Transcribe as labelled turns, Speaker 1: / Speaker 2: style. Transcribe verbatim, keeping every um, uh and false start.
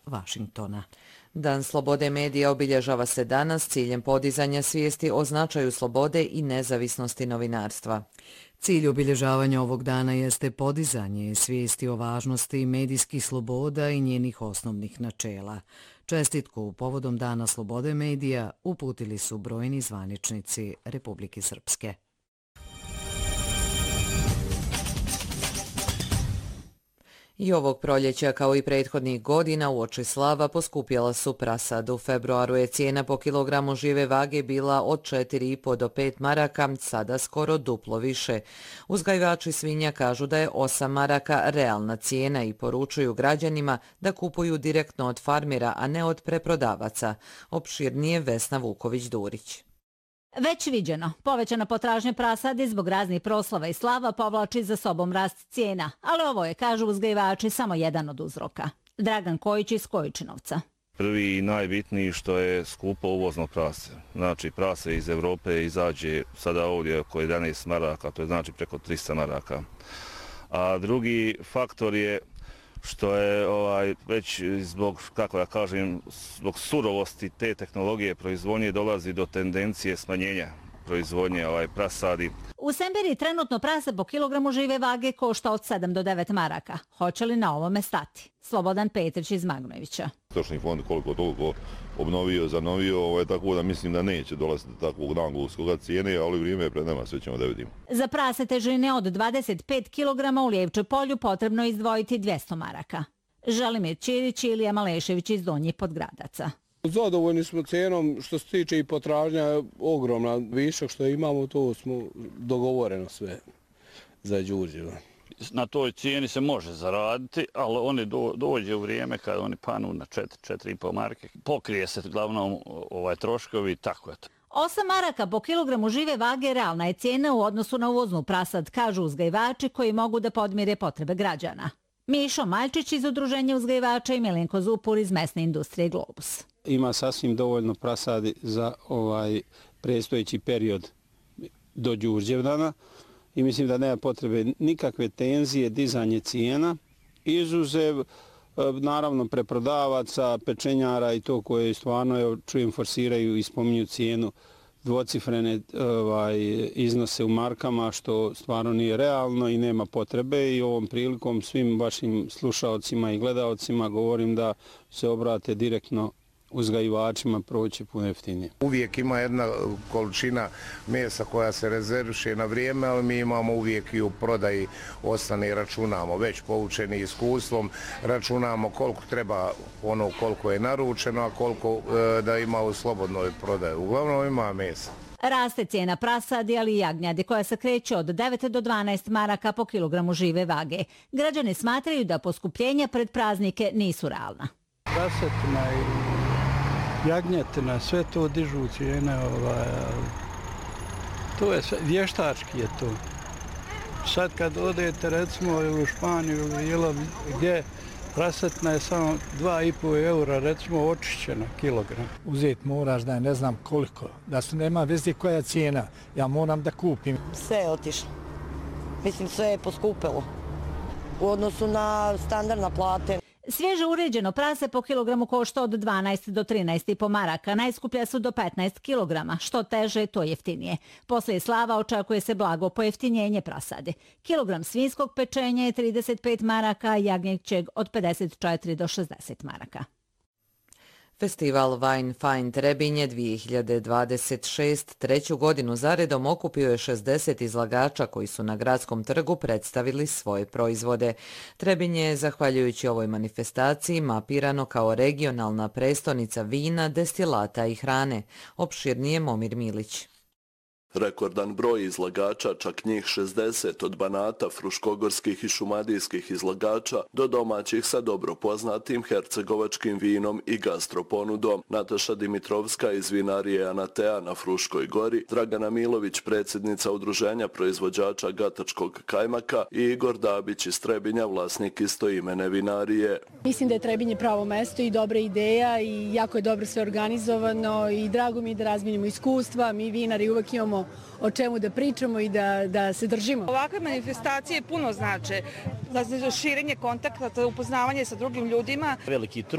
Speaker 1: Vašingtona. Dan slobode medija obilježava se danas s ciljem podizanja svijesti o značaju slobode i nezavisnosti novinarstva. Cilj obilježavanja ovog dana jeste podizanje svijesti o važnosti medijskih sloboda i njenih osnovnih načela. Čestitku povodom Dana slobode medija uputili su brojni zvaničnici Republike Srpske. I ovog proljeća, kao i prethodnih godina, uoči slava poskupjela su prasad. U februaru je cijena po kilogramu žive vage bila od četiri i po do pet maraka, sada skoro duplo više. Uzgajivači svinja kažu da je osam maraka realna cijena i poručuju građanima da kupuju direktno od farmera, a ne od preprodavaca. Opširnije Vesna Vuković-Durić.
Speaker 2: Već viđeno, povećana potražnja prasadi zbog raznih proslava i slava povlači za sobom rast cijena, ali ovo je, kažu uzgajivači, samo jedan od uzroka. Dragan Kojić iz Kojičinovca.
Speaker 3: Prvi i najbitniji što je skupo uvozno prase. Znači prase iz Evrope izađe sada ovdje oko jedanaest maraka, to je znači preko tristo maraka. A drugi faktor je što je ovaj, već zbog, kako ja kažem, zbog surovosti te tehnologije proizvodnje dolazi do tendencije smanjenja proizvodnje ovaj, prasadi.
Speaker 2: U Semberi trenutno prase po kilogramu žive vage košta od sedam do devet maraka. Hoće li na ovome stati? Slobodan Petrić iz Magnojevića.
Speaker 4: Stočni fond koliko toliko obnovio, zanovio, ovaj, tako da mislim da neće dolaziti do takvog nagluskog cijene, ali vrijeme je pred nama, sve ćemo da vidimo.
Speaker 2: Za prase težine od dvadeset pet kilograma u Lijevče polju potrebno je izdvojiti dvjesto maraka. Želimir Ćirić i Ilija Malešević iz Donjih Podgradaca.
Speaker 5: Zadovoljni smo cijenom, što se tiče i potražnja, ogromna višak što imamo, to smo dogovoreno sve za Đurđeva.
Speaker 6: Na toj cijeni se može zaraditi, ali oni do, dođe u vrijeme kada oni panu na četiri, četiri i po marke. Pokrije se glavnom ovaj troškovi i tako je to.
Speaker 2: osam maraka po kilogramu žive vage realna je cijena u odnosu na uvoznu prasad, kažu uzgajivači koji mogu da podmire potrebe građana. Mišo Maljčić iz Udruženja uzgajivača i Milenko Zupur iz mesne industrije Globus.
Speaker 7: Ima sasvim dovoljno prasadi za ovaj predstojeći period do Đurđevdana i mislim da nema potrebe nikakve tenzije, dizanje cijena, izuzev naravno preprodavaca, pečenjara i to koje stvarno, evo, čujem, forsiraju i spominju cijenu dvocifrene ovaj, iznose u markama, što stvarno nije realno i nema potrebe, i ovom prilikom svim vašim slušaocima i gledaocima govorim da se obrate direktno uzgajivačima, proći puno jeftinije.
Speaker 8: Uvijek ima jedna količina mesa koja se rezerviše na vrijeme, ali mi imamo uvijek i u prodaji ostane i računamo, već poučeni iskustvom, računamo koliko treba, ono koliko je naručeno, a koliko e, da ima u slobodnoj prodaji. Uglavnom ima mesa.
Speaker 2: Raste cijena prasadi, ali i jagnjadi, koja se kreće od devet do dvanaest maraka po kilogramu žive vage. Građani smatraju da poskupljenja pred praznike nisu realna.
Speaker 9: Prasetina i jagnjetina, sve to dižu cijene, ovaj, to je sve, vještački je to. Sad kad odete recimo u Španiju ili bilo gdje, prasetina je samo dva i po eura, recimo očišćena kilogram.
Speaker 10: Uzeti moraš da je ne znam koliko, da su nema veze koja je cijena, ja moram da kupim.
Speaker 11: Sve je otišlo, mislim sve je poskupilo u odnosu na standardna plate.
Speaker 2: Svježe uređeno prase po kilogramu košta od dvanaest do trinaest i po maraka, najskuplja su do petnaest kilograma, što teže to jeftinije. Poslije slava očekuje se blago pojeftinjenje prasade. Kilogram svinjskog pečenja je trideset pet maraka, jagnjećeg od pedeset četiri do šezdeset maraka.
Speaker 1: Festival Wine Fine Trebinje dvije hiljade dvadeset šest treću godinu zaredom okupio je šezdeset izlagača koji su na gradskom trgu predstavili svoje proizvode. Trebinje je, zahvaljujući ovoj manifestaciji, mapirano kao regionalna prestonica vina, destilata i hrane. Opširnije Momir Milić.
Speaker 12: Rekordan broj izlagača, čak njih šezdeset, od Banata, fruškogorskih i šumadijskih izlagača do domaćih sa dobro poznatim hercegovačkim vinom i gastroponudom. Nataša Dimitrovska iz vinarije Anatea na Fruškoj gori, Dragana Milović, predsjednica Udruženja proizvođača gatačkog kajmaka i Igor Dabić iz Trebinja, vlasnik istoimene vinarije.
Speaker 13: Mislim da je Trebinje pravo mesto i dobra ideja i jako je dobro sve organizovano i drago mi je da razminimo iskustva. Mi vinari uvek imamo o čemu da pričamo i da, da se držimo.
Speaker 14: Ovakve manifestacije puno znače za širenje kontakta, upoznavanje sa drugim ljudima.
Speaker 15: Veliki